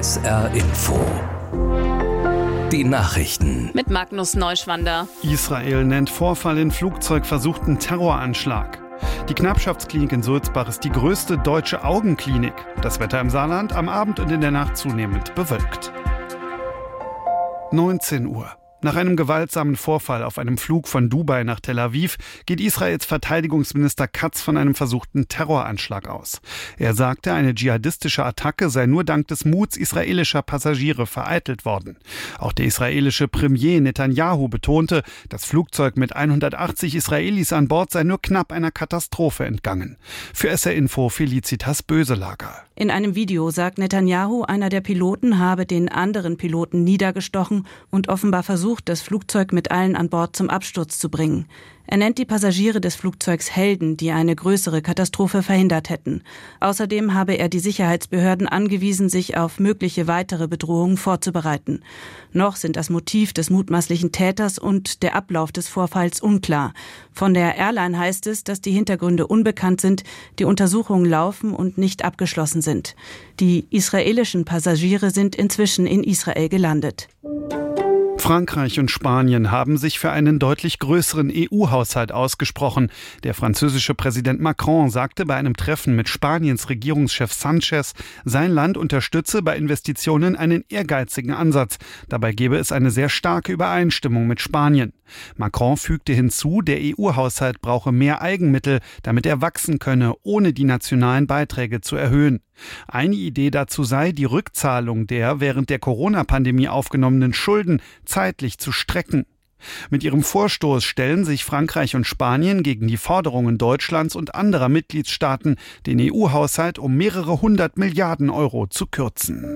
SR Info. Die Nachrichten. Mit Magnus Neuschwander. Israel nennt Vorfall in Flugzeug versuchten Terroranschlag. Die Knappschaftsklinik in Sulzbach ist die größte deutsche Augenklinik. Das Wetter im Saarland am Abend und in der Nacht zunehmend bewölkt. 19 Uhr. Nach einem gewaltsamen Vorfall auf einem Flug von Dubai nach Tel Aviv geht Israels Verteidigungsminister Katz von einem versuchten Terroranschlag aus. Er sagte, eine dschihadistische Attacke sei nur dank des Muts israelischer Passagiere vereitelt worden. Auch der israelische Premier Netanyahu betonte, das Flugzeug mit 180 Israelis an Bord sei nur knapp einer Katastrophe entgangen. Für SR Info Felicitas Böselager. In einem Video sagt Netanyahu, einer der Piloten habe den anderen Piloten niedergestochen und offenbar versucht, das Flugzeug mit allen an Bord zum Absturz zu bringen. Er nennt die Passagiere des Flugzeugs Helden, die eine größere Katastrophe verhindert hätten. Außerdem habe er die Sicherheitsbehörden angewiesen, sich auf mögliche weitere Bedrohungen vorzubereiten. Noch sind das Motiv des mutmaßlichen Täters und der Ablauf des Vorfalls unklar. Von der Airline heißt es, dass die Hintergründe unbekannt sind, die Untersuchungen laufen und nicht abgeschlossen sind. Die israelischen Passagiere sind inzwischen in Israel gelandet. Frankreich und Spanien haben sich für einen deutlich größeren EU-Haushalt ausgesprochen. Der französische Präsident Macron sagte bei einem Treffen mit Spaniens Regierungschef Sanchez, sein Land unterstütze bei Investitionen einen ehrgeizigen Ansatz. Dabei gebe es eine sehr starke Übereinstimmung mit Spanien. Macron fügte hinzu, der EU-Haushalt brauche mehr Eigenmittel, damit er wachsen könne, ohne die nationalen Beiträge zu erhöhen. Eine Idee dazu sei, die Rückzahlung der während der Corona-Pandemie aufgenommenen Schulden zeitlich zu strecken. Mit ihrem Vorstoß stellen sich Frankreich und Spanien gegen die Forderungen Deutschlands und anderer Mitgliedstaaten, den EU-Haushalt um mehrere 100 Milliarden Euro zu kürzen.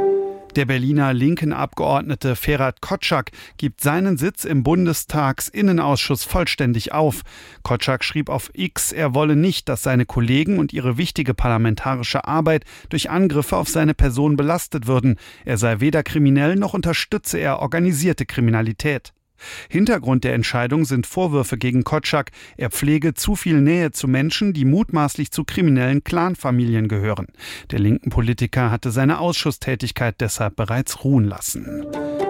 Der Berliner linken Abgeordnete Ferhat Kotschak gibt seinen Sitz im Bundestagsinnenausschuss vollständig auf. Kotschak schrieb auf X, er wolle nicht, dass seine Kollegen und ihre wichtige parlamentarische Arbeit durch Angriffe auf seine Person belastet würden. Er sei weder kriminell noch unterstütze er organisierte Kriminalität. Hintergrund der Entscheidung sind Vorwürfe gegen Kotschak, er pflege zu viel Nähe zu Menschen, die mutmaßlich zu kriminellen Clanfamilien gehören. Der linken Politiker hatte seine Ausschusstätigkeit deshalb bereits ruhen lassen.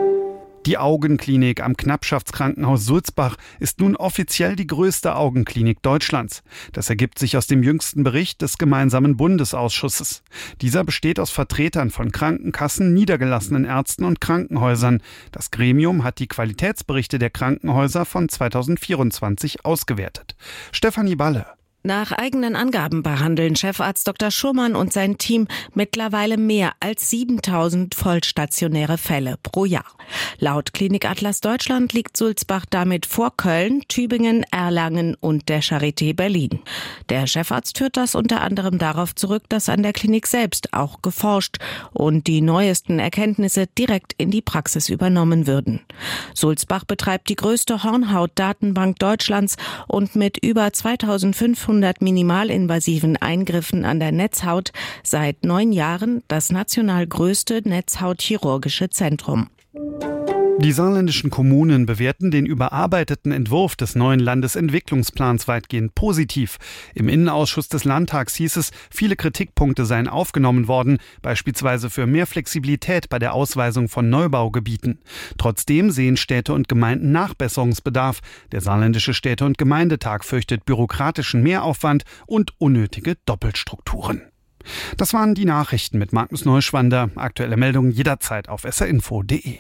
Die Augenklinik am Knappschaftskrankenhaus Sulzbach ist nun offiziell die größte Augenklinik Deutschlands. Das ergibt sich aus dem jüngsten Bericht des gemeinsamen Bundesausschusses. Dieser besteht aus Vertretern von Krankenkassen, niedergelassenen Ärzten und Krankenhäusern. Das Gremium hat die Qualitätsberichte der Krankenhäuser von 2024 ausgewertet. Stefanie Balle. Nach eigenen Angaben behandeln Chefarzt Dr. Schurmann und sein Team mittlerweile mehr als 7000 vollstationäre Fälle pro Jahr. Laut Klinikatlas Deutschland liegt Sulzbach damit vor Köln, Tübingen, Erlangen und der Charité Berlin. Der Chefarzt führt das unter anderem darauf zurück, dass an der Klinik selbst auch geforscht und die neuesten Erkenntnisse direkt in die Praxis übernommen würden. Sulzbach betreibt die größte Hornhaut-Datenbank Deutschlands und mit über 2500 minimalinvasiven Eingriffen an der Netzhaut seit 9 Jahren das national größte Netzhautchirurgische Zentrum. Die saarländischen Kommunen bewerten den überarbeiteten Entwurf des neuen Landesentwicklungsplans weitgehend positiv. Im Innenausschuss des Landtags hieß es, viele Kritikpunkte seien aufgenommen worden, beispielsweise für mehr Flexibilität bei der Ausweisung von Neubaugebieten. Trotzdem sehen Städte und Gemeinden Nachbesserungsbedarf. Der Saarländische Städte- und Gemeindetag fürchtet bürokratischen Mehraufwand und unnötige Doppelstrukturen. Das waren die Nachrichten mit Magnus Neuschwander. Aktuelle Meldungen jederzeit auf srinfo.de.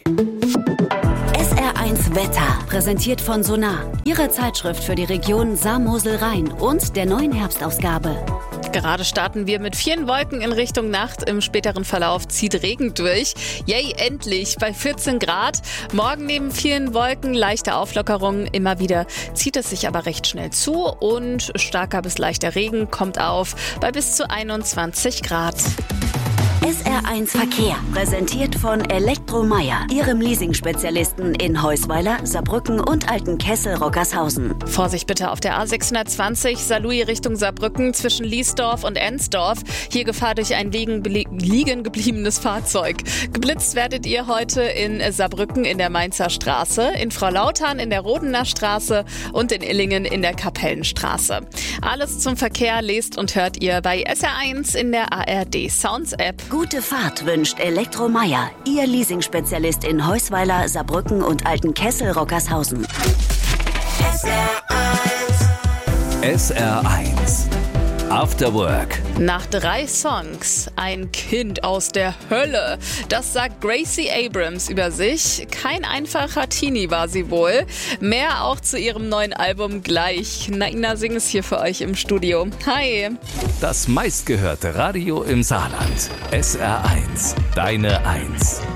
SR1 Wetter, präsentiert von Sonar, Ihre Zeitschrift für die Region Saar-Mosel-Rhein und der neuen Herbstausgabe. Gerade starten wir mit vielen Wolken in Richtung Nacht. Im späteren Verlauf zieht Regen durch. Yay, endlich bei 14 Grad. Morgen neben vielen Wolken leichte Auflockerungen. Immer wieder zieht es sich aber recht schnell zu und starker bis leichter Regen kommt auf bei bis zu 21 Grad. SR1 Verkehr, präsentiert von Elektromeier, Ihrem Leasing-Spezialisten in Heusweiler, Saarbrücken und Altenkessel-Rockershausen. Vorsicht bitte auf der A620 Saarlouis Richtung Saarbrücken zwischen Liesdorf und Ensdorf. Hier Gefahr durch ein liegen gebliebenes Fahrzeug. Geblitzt werdet ihr heute in Saarbrücken in der Mainzer Straße, in Frau-Lautern in der Rodener Straße und in Illingen in der Kapellenstraße. Alles zum Verkehr lest und hört ihr bei SR1 in der ARD Sounds App. Gute Fahrt wünscht Elektromeier, Ihr Leasing-Spezialist in Heusweiler, Saarbrücken und Altenkessel-Rockershausen. SR1 After Work. Nach 3 Songs, ein Kind aus der Hölle. Das sagt Gracie Abrams über sich. Kein einfacher Teenie war sie wohl. Mehr auch zu ihrem neuen Album gleich. Naina singt es hier für euch im Studio. Hi. Das meistgehörte Radio im Saarland. SR1, deine 1.